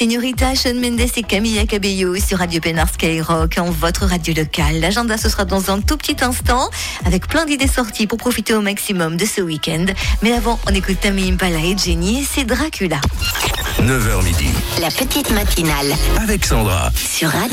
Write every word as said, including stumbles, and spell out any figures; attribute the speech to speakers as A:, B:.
A: Señorita, Shawn Mendes et Camila Cabello sur Radio Pénard Skyrock, en votre radio locale. L'agenda, ce sera dans un tout petit instant, avec plein d'idées sorties pour profiter au maximum de ce week-end. Mais avant, on écoute Tame Impala et Jenny, et c'est Dracula.
B: neuf heures midi.
C: La petite matinale
B: Avec Sandra.
C: sur Radio